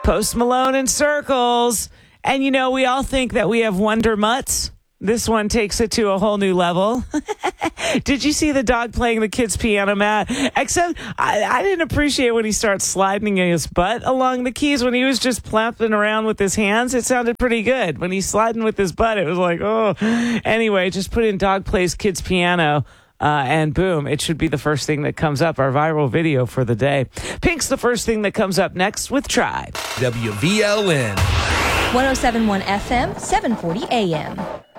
Post Malone and Circles. And, we all think that we have wonder mutts. This one takes it to a whole new level. Did you see the dog playing the kid's piano mat? Except I didn't appreciate when he starts sliding his butt along the keys. When he was just plapping around with his hands, it sounded pretty good. When he's sliding with his butt, it was like, oh. Anyway, just put in dog plays kid's piano. And boom, it should be the first thing that comes up, our viral video for the day. Pink's the first thing that comes up next with Tribe. WVLN. 107.1 FM, 740 AM.